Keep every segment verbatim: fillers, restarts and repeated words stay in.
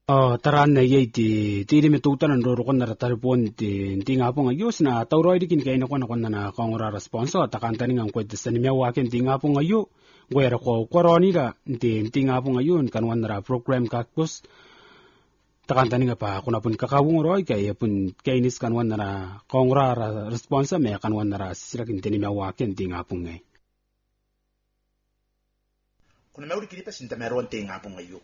Oh, taran na yay ti ti di metutan ang roro kon na taripon ti ti nga po ngayos na tawroy di kin kay na kon kon na kongora responso takanta ni ang kwet sa nimya waken ti nga po ngayo gwera ko koroni da ti ti nga po ngayon kanwan na program kakpos takanta ni nga pa kuna pun kakawong roy kay pun kainis kanwan na kongora responsa me kanwan na sila kin ti nimya waken ti nga po ngay kuna meuri kini pa sinta meron ti nga po ngayo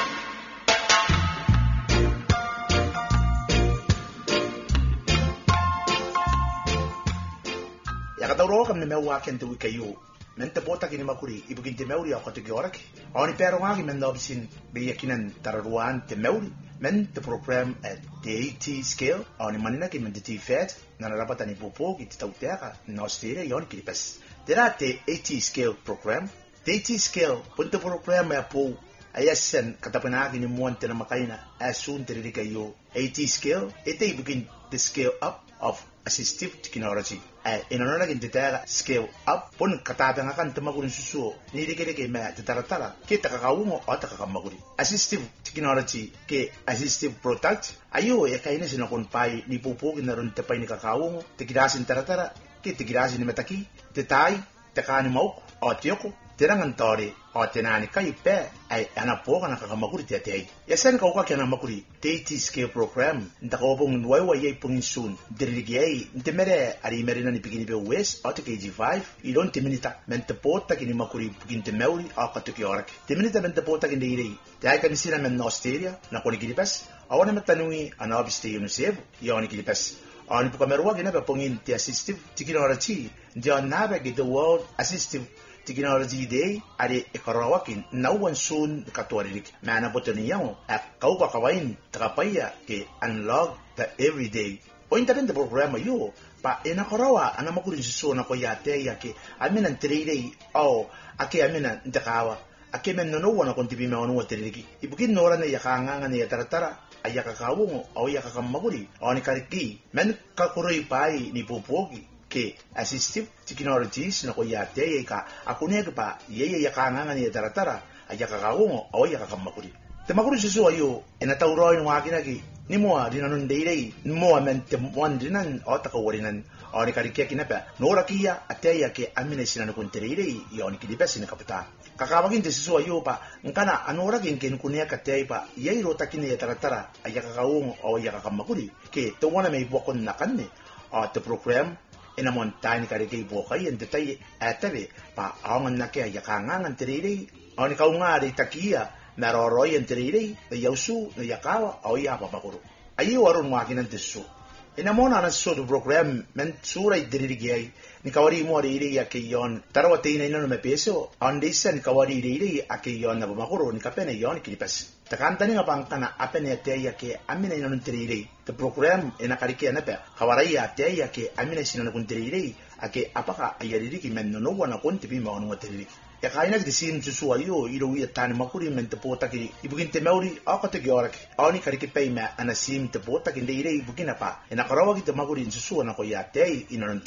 Yakatauro kam na mewa ken tu kayo men te bota kini makuri ibugin te meuri ako te georak oni pero ngagi men nobsin be yakinan tararuan te meuri men te program at the AT scale oni manina ki men te tifet na rapata ni popo ki te tauteka no stire yon klipas dera te AT scale program the AT scale punto program ya po ayasen katapanagi ni monte na makaina asun te ri kayo AT scale ite ibugin the scale up of assistive technology ay inanona kin titara scale up pun katabe nga kan tamagurin susuo ni dike dike me titaratara ke takakawungo o takakamaguri assistive technology ke assistive product ayo ya kaina sinakon pai ni pupu ginaron te pai ni kakawungo tikirasin taratara ke tikirasin ni metaki tetai takani mau o tioko terangan tori o tenani kai pe ay anapoka na kakamaguri te te yasen ka uka kana makuri te scale program ndakobong wai wai yai pungin sun dirigei ntemere ari merina ni pigini be west o te K G five i don't teminita mente pota kini makuri pugin te meuri o ka tuki orak teminita mente pota kini direi te ai kanisina men Australia na koni kini pas awana metanui anabiste yunusev yoni kini pas on pukamerwa gina be pungin te assistive technology ndio nabe ge the world assistive technology day ari ekarawakin nauwan soon katwaririk mana botoni yango at kauka kawain takapaya ke unlock the everyday o internet program yo pa enakarawa ana makurin suso na ko yate yake amina trade o ake amina ndakawa ake men no wana kontibi me onu wateriki ibukin nora ne yakanga ne taratara ayaka kawungo o yaka kamaguri oni kariki men kakuroi pai ni popogi ke assistive technologies na ko yate ka akune pa yeye yakanga ni taratara ayaka kawungo o yaka kamakuri te makuri susu ayo ena tauro ni wakina ki ni mo dinan deirei mo mente mon dinan o takawarinan o ni karike kinapa nora kia ateya ke amina sinan kun terei yoni ki dipesin kapita kakawagin te susu ayo pa ngana anora kin ken kunia katei pa yei rota kini taratara ayaka kawungo o yaka kamakuri ke to wana me bokon nakanne o te program ina montani karike bokai en detai atabe pa awan nake yakanga ngan terei oni kaunga ri takia naroroi en terei de yausu de yakawa o ya pa bakuru ayi warun wakinan tesu ina mona na so program men sura idirigi ni kawari mo ri ya ke yon tarawate ina ino me peso on disen kawari ri ake yon na bakuru ni kapene yon kilipas takanta ni ngapangkana apene te ya ke amina ino terei the program ina karike na pe kawarai ya te ya ke amina sinan kun terei ake apaka ayariri ki men no wana konti bi ma onu terei ya kaina di sim susu ayo iro wi tani makuri men te pota ki ibugin te meuri akate ki orak ani karike pe ma ana sim te pota ki ndire ibugin apa ina karawa ki te makuri susu na ko ya te ina